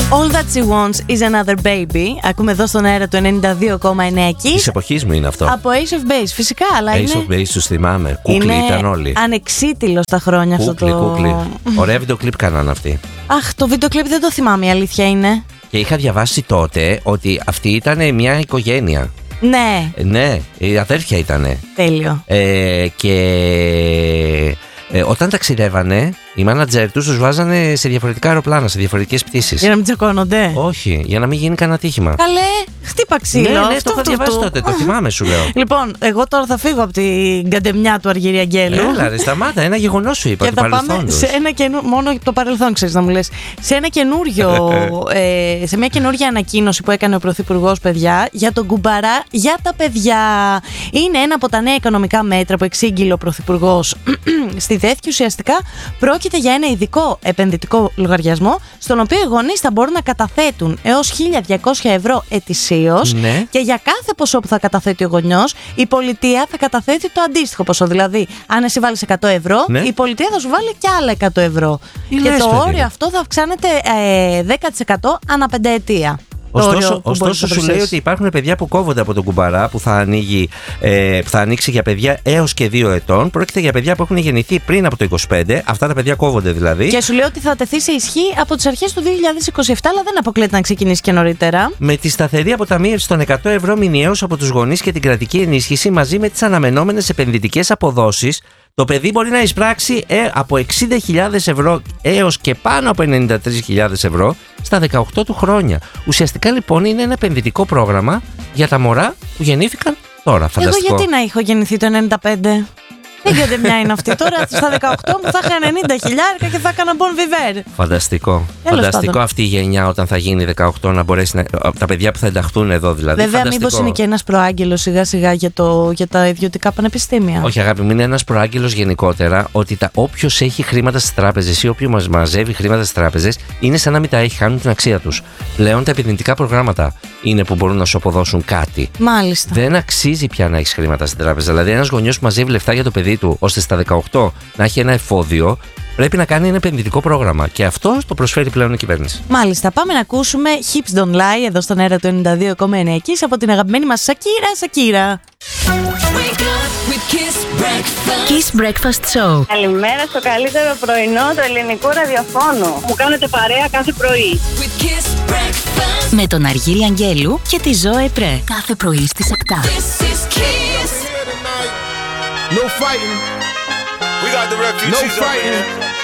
All that she wants is another baby. Ακούμε εδώ στον αέρα του 92,9 Της εποχής μου είναι αυτό. Από Ace of Base, φυσικά, αλλά Ace είναι... of Base, τους θυμάμαι. Κούκλοι ήταν όλοι. Ανεξίτηλο στα χρόνια κούκλοι, αυτό το... Κούκλοι. Ωραία βίντεο κλιπ κάναν αυτοί. Αχ, το βίντεο κλιπ δεν το θυμάμαι, η αλήθεια είναι. Και είχα διαβάσει τότε ότι αυτή ήταν μια οικογένεια. Ναι. Ναι, η αδέρφια ήτανε. Τέλειο. Και όταν ταξιδεύανε, οι μάνατζερ τους βάζανε σε διαφορετικά αεροπλάνα, σε διαφορετικές πτήσεις. Για να μην τσακώνονται. Όχι, για να μην γίνει κανένα τύχημα. Καλέ, χτύπα ξύλο. Ναι, το είχα διαβάσει τότε, το θυμάμαι, σου λέω. Λοιπόν, εγώ τώρα θα φύγω από την καντεμιά του Αργύρη Αγγέλου. Έλα ρε, σταμάτα, ένα γεγονός σου είπα, και του θα πάμε σε ένα μόνο το παρελθόν, ξέρεις να μου λες. Σε ένα καινούριο, σε μια καινούργια ανακοίνωση που έκανε ο Πρωθυπουργός, παιδιά, για τον κουμπαρά για τα παιδιά. Είναι ένα από τα νέα οικονομικά μέτρα που εξήγηλε ο Πρωθυπουργός στη ΔΕΘ και ουσιαστικά πρόκειται για ένα ειδικό επενδυτικό λογαριασμό στον οποίο οι γονείς θα μπορούν να καταθέτουν έως 1.200 ευρώ ετησίως, ναι. Και για κάθε ποσό που θα καταθέτει ο γονιός, η πολιτεία θα καταθέτει το αντίστοιχο ποσό. Δηλαδή, αν εσύ βάλεις 100 ευρώ, ναι. η πολιτεία θα σου βάλει και άλλα 100 ευρώ. Και το όριο αυτό θα αυξάνεται 10% ανά πενταετία. Ωστόσο σου λέει ότι υπάρχουν παιδιά που κόβονται από τον κουμπαρά που θα ανοίξει για παιδιά έως και 2 ετών. Πρόκειται για παιδιά που έχουν γεννηθεί πριν από το 25. Αυτά τα παιδιά κόβονται δηλαδή. Και σου λέει ότι θα τεθεί σε ισχύ από τις αρχές του 2027, αλλά δεν αποκλείεται να ξεκινήσει και νωρίτερα. Με τη σταθερή αποταμίευση των 100 ευρώ μηνιαίως από τους γονείς και την κρατική ενίσχυση μαζί με τις αναμενόμενες επενδυτικές αποδόσεις, το παιδί μπορεί να εισπράξει από 60.000 ευρώ έως και πάνω από 93.000 ευρώ στα 18 του χρόνια. Ουσιαστικά λοιπόν είναι ένα επενδυτικό πρόγραμμα για τα μωρά που γεννήθηκαν τώρα. Φανταστικό. Εγώ γιατί να έχω γεννηθεί το 95? Δεν μια είναι αυτή. Τώρα στα 18 μου θα είχα 90.000 και θα έκανα bon vivere. Φανταστικό. Φανταστικό αυτή η γενιά όταν θα γίνει 18 να μπορέσει τα παιδιά που θα ενταχθούν εδώ δηλαδή. Βέβαια, μήπως είναι και ένας προάγγελος σιγά σιγά για τα ιδιωτικά πανεπιστήμια. Όχι, αγάπη μου, είναι ένας προάγγελος γενικότερα ότι όποιος έχει χρήματα στις τράπεζες ή όποιος μαζεύει χρήματα στις τράπεζες είναι σαν να μην τα έχει, χάνουν την αξία τους. Πλέον τα επενδυτικά προγράμματα είναι που μπορούν να σου αποδώσουν κάτι. Μάλιστα. Δεν αξίζει πια να έχεις χρήματα στην τράπεζα. Δηλαδή, ένας γονιός που μαζεύει λεφτά για το παιδί του ώστε στα 18 να έχει ένα εφόδιο, πρέπει να κάνει ένα επενδυτικό πρόγραμμα. Και αυτό το προσφέρει πλέον η κυβέρνηση. Μάλιστα. Πάμε να ακούσουμε Hips Don't Lie εδώ στον αέρα του 92,9 από την αγαπημένη μας Σακύρα. Kiss Breakfast Show. Καλημέρα στο καλύτερο πρωινό του ελληνικού ραδιοφώνου. Μου κάνετε παρέα κάθε πρωί. Με τον Αργύρη Αγγέλου και τη Ζωέ Πρέ. Κάθε πρωί στις 7. No fighting. We got the refugees. No fighting.